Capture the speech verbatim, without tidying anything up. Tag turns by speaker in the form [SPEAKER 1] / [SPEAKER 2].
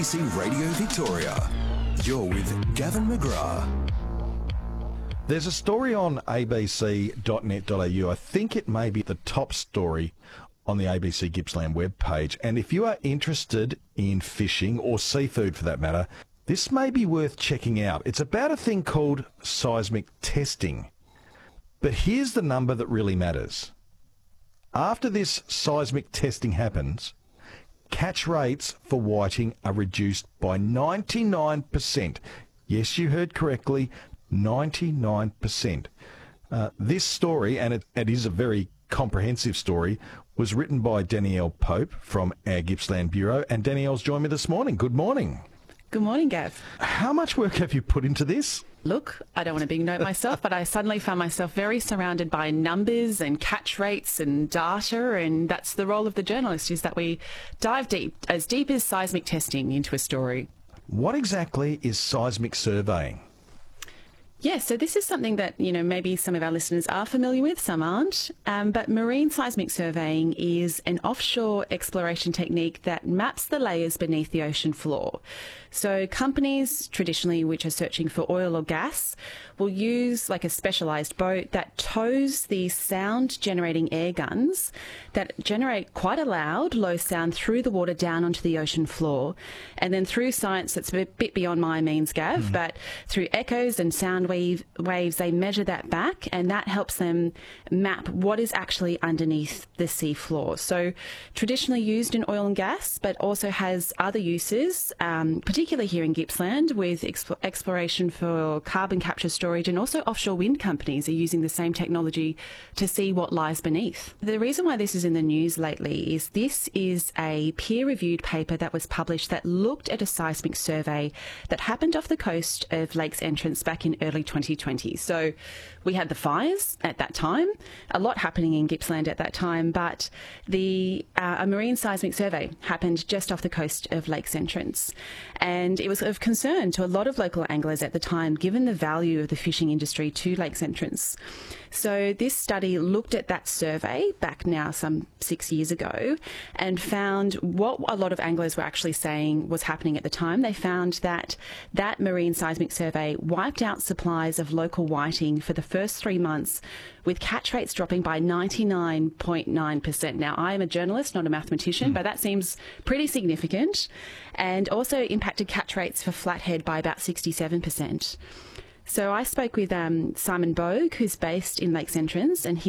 [SPEAKER 1] B C Radio Victoria. You're with Gavin McGrath.
[SPEAKER 2] There's a story on a b c dot net dot a u. I think it may be the top story on the A B C Gippsland webpage. And if you are interested in fishing, or seafood for that matter, this may be worth checking out. It's about a thing called seismic testing. But here's the number that really matters. After this seismic testing happens, catch rates for whiting are reduced by ninety-nine percent. Yes, you heard correctly, ninety-nine percent. Uh, this story, and it, it is a very comprehensive story, was written by Danielle Pope from our Gippsland Bureau, and Danielle's joined me this morning. Good morning.
[SPEAKER 3] Good morning, Gav.
[SPEAKER 2] How much work have you put into this?
[SPEAKER 3] Look, I don't want to big note myself, but I suddenly found myself very surrounded by numbers and catch rates and data, and that's the role of the journalist, is that we dive deep, as deep as seismic testing, into a story.
[SPEAKER 2] What exactly is seismic surveying?
[SPEAKER 3] Yeah, so this is something that, you know, maybe some of our listeners are familiar with, some aren't. Um, but marine seismic surveying is an offshore exploration technique that maps the layers beneath the ocean floor. So companies traditionally which are searching for oil or gas will use like a specialised boat that tows these sound generating air guns that generate quite a loud, low sound through the water down onto the ocean floor. And then through science that's a bit beyond my means, Gav, mm. but through echoes and sound wave, waves, they measure that back, and that helps them map what is actually underneath the sea floor. So traditionally used in oil and gas, but also has other uses, um, particularly here in Gippsland, with exp- exploration for carbon capture storage, and also offshore wind companies are using the same technology to see what lies beneath. The reason why this is in the news lately is this is a peer-reviewed paper that was published that looked at a seismic survey that happened off the coast of Lakes Entrance back in early twenty twenty. So we had the fires at that time, a lot happening in Gippsland at that time, but the uh, a marine seismic survey happened just off the coast of Lakes Entrance. And it was of concern to a lot of local anglers at the time, given the value of the fishing industry to Lakes Entrance. So this study looked at that survey back now some six years ago and found what a lot of anglers were actually saying was happening at the time. They found that that marine seismic survey wiped out supplies of local whiting for the first three months, with catch rates dropping by ninety-nine point nine percent. Now, I am a journalist, not a mathematician, mm. but that seems pretty significant, and also impacted catch rates for flathead by about sixty-seven percent. So I spoke with um, Simon Bogue, who's based in Lakes Entrance, and he